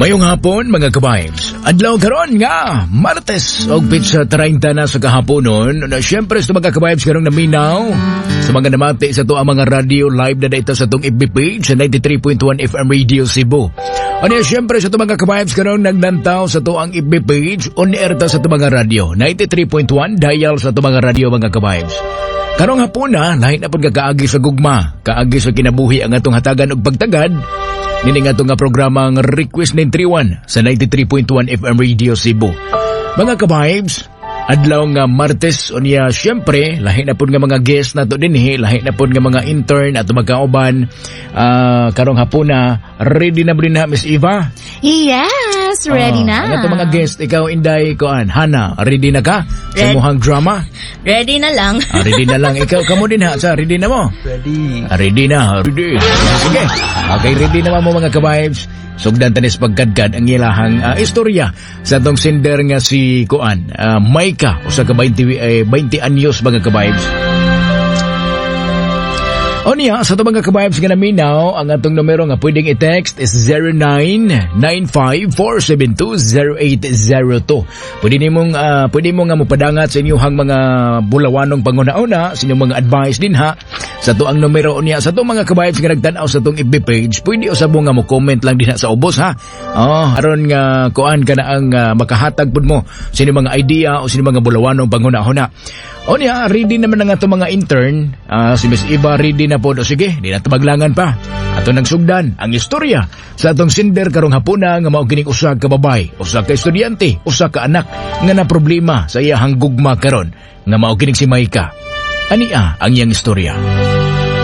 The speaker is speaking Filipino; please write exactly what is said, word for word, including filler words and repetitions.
Mayong hapon mga ka-vibes. Adlaw karon nga Martes og pizza thirty na sa kahaponon. Na syempre sa mga ka-vibes karong naminaw sa mga namati sa to ang mga radio live na dito sa tong F B page sa ninety-three point one F M Radio Cebu. Ano syempre sa to mga ka-vibes karong naglantaw sa to ang F B page on air ta sa to mga radio ninety-three point one dial sa to mga radio mga ka-vibes. Karong hapon na lain na pud kaagi sa gugma, kaagi sa kinabuhi ang atong hatagan og pagtagad. Nini nga itong programang Request nine three one sa ninety-three point one F M Radio Cebu. Mga ka-vibes, adlaw nga Martes o niya syempre, lahi na po nga mga guest na to din eh, lahi na po nga mga intern at magkauban. Uh, karong hapon na, ready na ba rin na Miss Eva? Yes, ready uh, na. Ang itong mga guest, ikaw Inday, Koan, Hana, ready na ka? Sa Red- muhang drama? Ready na lang. Ah, ready na lang. Ikaw, kamo din ha, sa ready na mo? Ready. Ah, ready na, ready. Sige. Okay, ready naman mo mga ka-vibes. Sugdan tanis pagkadkad ang ilahang uh, istorya sa tong sender nga si Kuan, uh, Maika, usa ka twenty, eh, twenty anyos mga ka-vibes. O niya, sa ito mga ka-vibes nga naminaw, ang atong numero nga pwedeng i-text is zero nine nine five four seven two zero eight zero two. Pwede nimong, uh, pwede mo nga mupadangat sa inyong mga bulawanong pangunauna, sa inyong mga advice din ha. Sa ito ang numero niya, sa ito mga ka-vibes nga nagtanaw sa itong F B page, pwede o sa mo nga mo comment lang din ha sa ubos ha. Oh, aron nga kuan ka na ang uh, makahatag pud mo sa inyong mga idea o sa inyong mga bulawanong pangunauna. O niya, ready naman na nga itong mga intern. Uh, si Miss Eva ready na po. O sige, di na tabaglangan pa. Ato nang sugdan ang istorya sa atong sender karong hapuna nga mao kining usa ka babay, usa ka estudyante, usa ka anak nga na problema sa iyahang gugma karon nga mao kining si Maika. Ania ang iyang istorya.